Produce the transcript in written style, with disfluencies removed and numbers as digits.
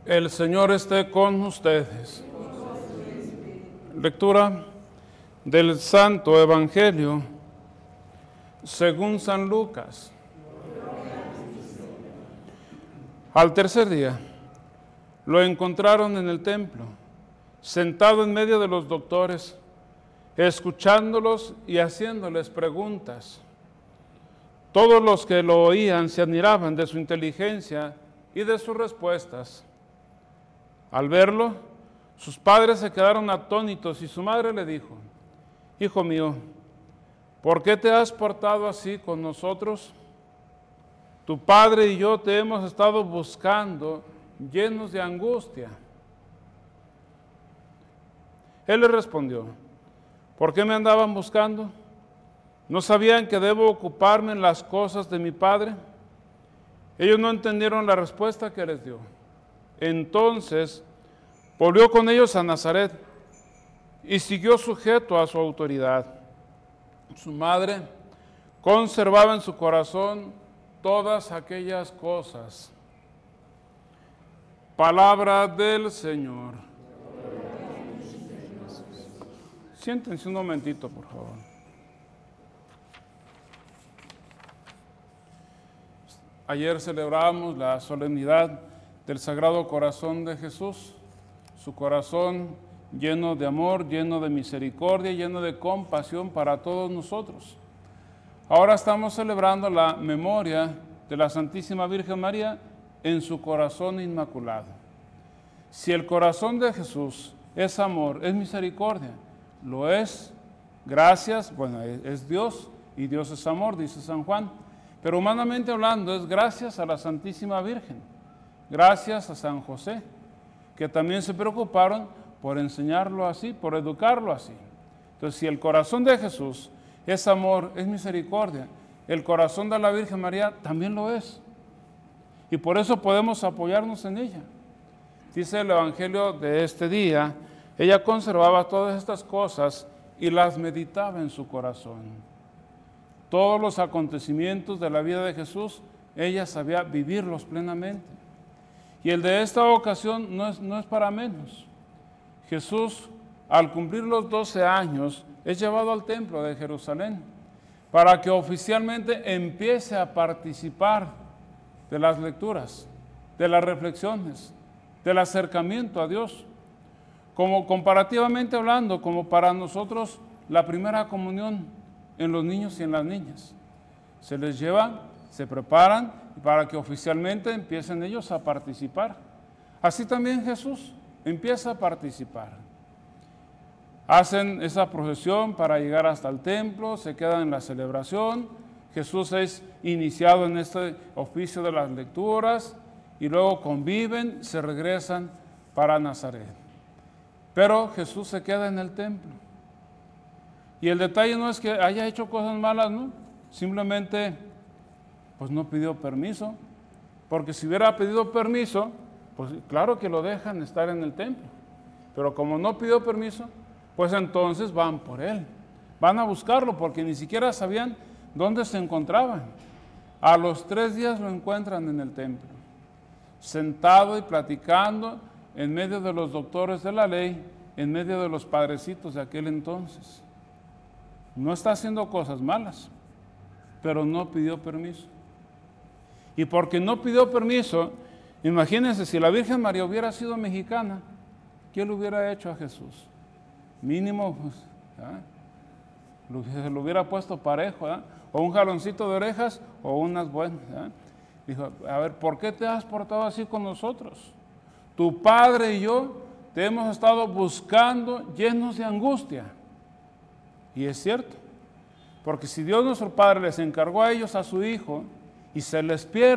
El Señor esté con ustedes. Lectura del Santo Evangelio según San Lucas. Al tercer día, lo encontraron en el templo, sentado en medio de los doctores, escuchándolos y haciéndoles preguntas. Todos los que lo oían se admiraban de su inteligencia y de sus respuestas. Al verlo, sus padres se quedaron atónitos y su madre le dijo: Hijo mío, ¿por qué te has portado así con nosotros? Tu padre y yo te hemos estado buscando llenos de angustia. Él le respondió: ¿por qué me andaban buscando? ¿No sabían que debo ocuparme en las cosas de mi padre? Ellos no entendieron la respuesta que les dio. Entonces volvió con ellos a Nazaret y siguió sujeto a su autoridad. Su madre conservaba en su corazón todas aquellas cosas. Palabra del Señor. Siéntense un momentito, por favor. Ayer celebramos la solemnidad del Sagrado Corazón de Jesús, su corazón lleno de amor, lleno de misericordia, lleno de compasión para todos nosotros. Ahora estamos celebrando la memoria de la Santísima Virgen María en su corazón inmaculado. Si el corazón de Jesús es amor, es misericordia, lo es, gracias, bueno, es Dios y Dios es amor, dice San Juan, pero humanamente hablando es gracias a la Santísima Virgen. Gracias a San José, que también se preocuparon por enseñarlo así, por educarlo así. Entonces, si el corazón de Jesús es amor, es misericordia, el corazón de la Virgen María también lo es. Y por eso podemos apoyarnos en ella. Dice el Evangelio de este día, ella conservaba todas estas cosas y las meditaba en su corazón. Todos los acontecimientos de la vida de Jesús, ella sabía vivirlos plenamente. Y el de esta ocasión no es para menos. Jesús, al cumplir los 12 años, es llevado al templo de Jerusalén para que oficialmente empiece a participar de las lecturas, de las reflexiones, del acercamiento a Dios. Como comparativamente hablando, como para nosotros la primera comunión en los niños y en las niñas. Se les lleva, se preparan para que oficialmente empiecen ellos a participar. Así también Jesús empieza a participar. Hacen esa procesión para llegar hasta el templo, se quedan en la celebración. Jesús es iniciado en este oficio de las lecturas y luego conviven, se regresan para Nazaret. Pero Jesús se queda en el templo. Y el detalle no es que haya hecho cosas malas, ¿no? Simplemente pues no pidió permiso, porque si hubiera pedido permiso, pues claro que lo dejan estar en el templo, pero como no pidió permiso, pues entonces van por él, van a buscarlo, porque ni siquiera sabían dónde se encontraban. A los 3 días lo encuentran en el templo, sentado y platicando en medio de los doctores de la ley, en medio de los padrecitos de aquel entonces. No está haciendo cosas malas, pero no pidió permiso. Y porque no pidió permiso, imagínense, si la Virgen María hubiera sido mexicana, ¿qué le hubiera hecho a Jesús? Mínimo, pues, se lo hubiera puesto parejo, o un jaloncito de orejas, o unas buenas. Dijo: a ver, ¿por qué te has portado así con nosotros? Tu padre y yo te hemos estado buscando llenos de angustia. Y es cierto, porque si Dios nuestro Padre les encargó a ellos a su Hijo, y se les pierde,